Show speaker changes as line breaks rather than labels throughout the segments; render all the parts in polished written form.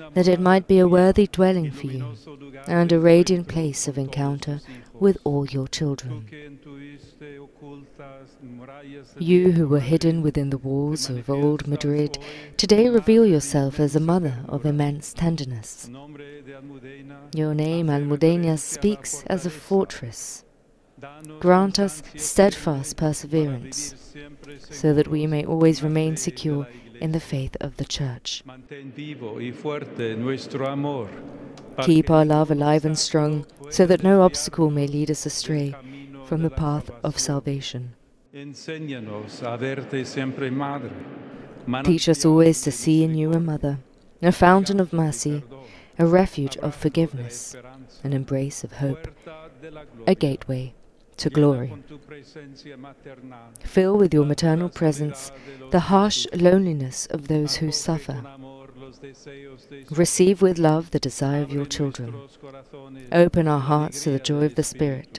that it might be a worthy dwelling for you, and a radiant place of encounter with all your children. You who were hidden within the walls of old Madrid, today reveal yourself as a mother of immense tenderness. Your name, Almudena, speaks as a fortress. Grant us steadfast perseverance, so that we may always remain secure in the faith of the Church. Keep our love alive and strong, so that no obstacle may lead us astray from the path of salvation. Teach us always to see in you a mother, a fountain of mercy, a refuge of forgiveness, an embrace of hope, a gateway to glory. Fill with your maternal presence the harsh loneliness of those who suffer. Receive with love the desire of your children. Open our hearts to the joy of the Spirit.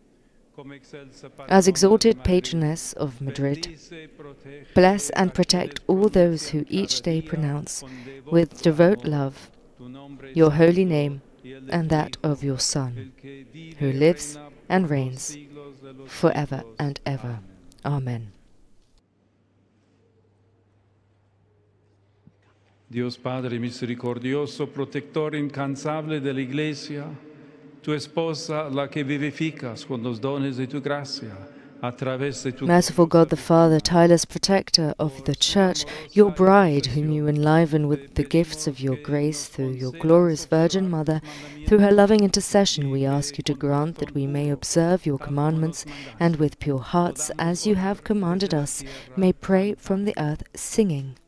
As exalted patroness of Madrid, bless and protect all those who each day pronounce with devout love your holy name and that of your Son, who lives and reigns forever and ever. Amen.
Dios Padre misericordioso, protector incansable de la Iglesia, tu esposa, la que vivificas con los dones de tu gracia, a través de tu...
Merciful God the Father, tireless protector of the Church, your bride, whom you enliven with the gifts of your grace through your glorious Virgin Mother, through her loving intercession we ask you to grant that we may observe your commandments, and with pure hearts, as you have commanded us, may pray from the earth, singing